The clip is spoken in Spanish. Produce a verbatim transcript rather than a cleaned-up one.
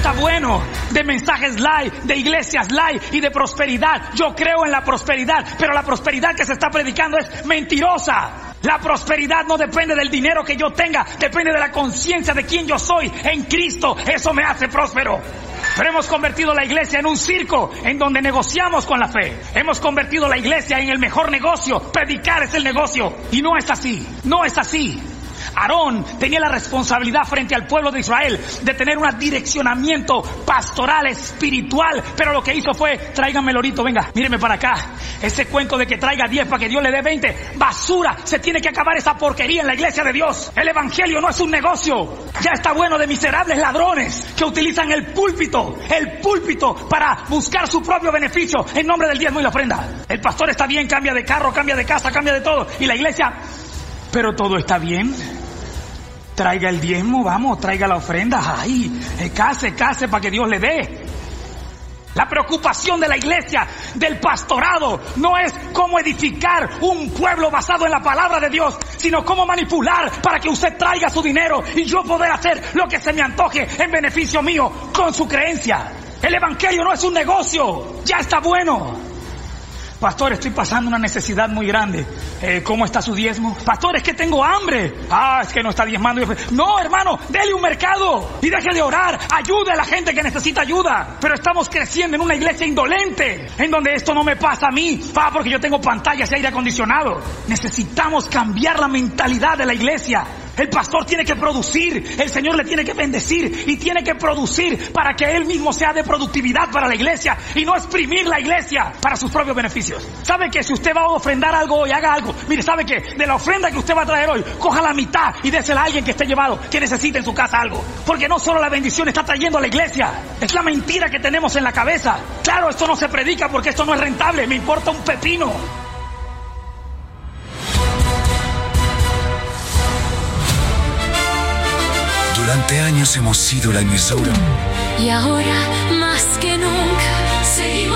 está bueno de mensajes live, de iglesias live y de prosperidad. Yo creo en la prosperidad, pero la prosperidad que se está predicando es mentirosa. La prosperidad no depende del dinero que yo tenga, depende de la conciencia de quién yo soy en Cristo. Eso me hace próspero. Pero hemos convertido la iglesia en un circo en donde negociamos con la fe. Hemos convertido la iglesia en el mejor negocio. Predicar es el negocio. Y no es así, no es así. Aarón tenía la responsabilidad frente al pueblo de Israel de tener un direccionamiento pastoral, espiritual, pero lo que hizo fue: tráigame el orito, venga, míreme para acá. Ese cuento de que traiga diez para que Dios le dé veinte, basura. Se tiene que acabar esa porquería en la iglesia de Dios. El evangelio no es un negocio. Ya está bueno de miserables ladrones que utilizan el púlpito, el púlpito para buscar su propio beneficio en nombre del diezmo y la ofrenda. El pastor está bien, cambia de carro, cambia de casa, cambia de todo, y la iglesia, pero todo está bien. Traiga el diezmo, vamos, traiga la ofrenda. Ay, eh, case, case para que Dios le dé. La preocupación de la iglesia, del pastorado, no es cómo edificar un pueblo basado en la palabra de Dios, sino cómo manipular para que usted traiga su dinero y yo poder hacer lo que se me antoje en beneficio mío con su creencia. El evangelio no es un negocio. Ya está bueno. Pastor, estoy pasando una necesidad muy grande. Eh, ¿Cómo está su diezmo? Pastor, es que tengo hambre. Ah, es que no está diezmando. No, hermano, dele un mercado y deje de orar. Ayude a la gente que necesita ayuda. Pero estamos creciendo en una iglesia indolente, en donde esto no me pasa a mí. Ah, porque yo tengo pantallas y aire acondicionado. Necesitamos cambiar la mentalidad de la iglesia. El pastor tiene que producir, el Señor le tiene que bendecir y tiene que producir para que Él mismo sea de productividad para la iglesia y no exprimir la iglesia para sus propios beneficios. ¿Sabe que si usted va a ofrendar algo hoy, haga algo? Mire, ¿sabe que de la ofrenda que usted va a traer hoy, coja la mitad y désela a alguien que esté llevado, que necesite en su casa algo? Porque no solo la bendición está trayendo a la iglesia, es la mentira que tenemos en la cabeza. Claro, esto no se predica porque esto no es rentable, me importa un pepino. Durante años hemos sido la emisora. Y ahora más que nunca seguimos